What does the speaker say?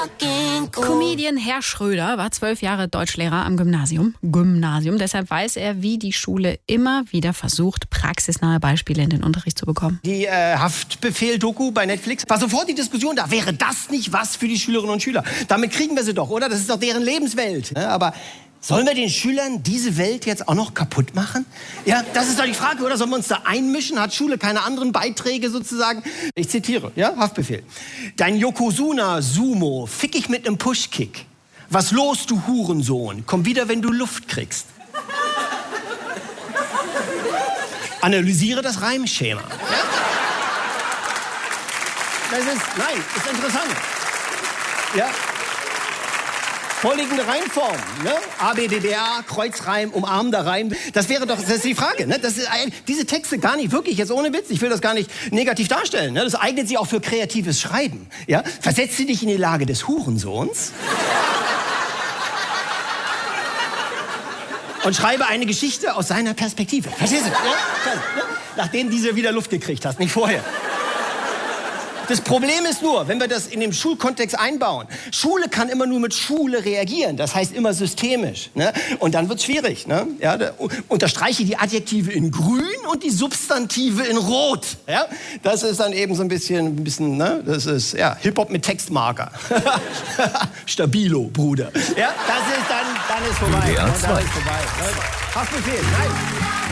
Comedian Herr Schröder war 12 Jahre Deutschlehrer am Gymnasium. Deshalb weiß er, wie die Schule immer wieder versucht, praxisnahe Beispiele in den Unterricht zu bekommen. Die Haftbefehl-Doku bei Netflix war sofort die Diskussion da. Wäre das nicht was für die Schülerinnen und Schüler? Damit kriegen wir sie doch, oder? Das ist doch deren Lebenswelt. Ja, aber sollen wir den Schülern diese Welt jetzt auch noch kaputt machen? Ja, das ist doch die Frage, oder? Sollen wir uns da einmischen? Hat Schule keine anderen Beiträge sozusagen? Ich zitiere, ja, Haftbefehl. Dein Yokozuna-Sumo fick ich mit nem Pushkick. Was los, du Hurensohn? Komm wieder, wenn du Luft kriegst. Analysiere das Reimschema. Ja? Das ist interessant. Ja. Vorliegende Reimform, ne? ABDDA, Kreuzreim, umarmender Reim. Das ist die Frage, ne? Diese Texte gar nicht, wirklich, jetzt ohne Witz, ich will das gar nicht negativ darstellen, ne? Das eignet sich auch für kreatives Schreiben, ja? Versetze dich in die Lage des Hurensohns und schreibe eine Geschichte aus seiner Perspektive. Verstehst du? Ja? Nachdem diese wieder Luft gekriegt hast, nicht vorher. Das Problem ist nur, wenn wir das in den Schulkontext einbauen, Schule kann immer nur mit Schule reagieren, das heißt immer systemisch. Ne? Und dann wird's schwierig. Ne? Ja, unterstreiche die Adjektive in grün und die Substantive in rot. Ja? Das ist dann eben so ein bisschen ne? Das ist ja, Hip-Hop mit Textmarker. Stabilo, Bruder. Ja? Das ist dann ist vorbei. WDR 2. Dann ist vorbei. Haftbefehl, nein.